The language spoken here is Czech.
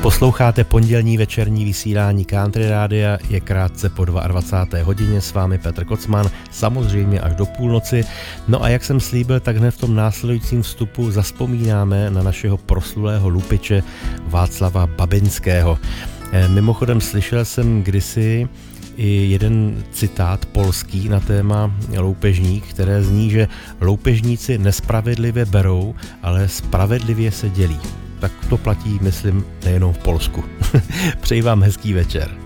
Posloucháte pondělní večerní vysílání Country Rádia, je krátce po 22. hodině, s vámi Petr Kocman, samozřejmě až do půlnoci. No a jak jsem slíbil, tak hned v tom následujícím vstupu zazpomínáme na našeho proslulého lupiče Václava Babinského. Mimochodem slyšel jsem kdysi i jeden citát polský na téma loupežník, které zní, že loupežníci nespravedlivě berou, ale spravedlivě se dělí. Tak to platí, myslím, nejenom v Polsku. Přeji vám hezký večer.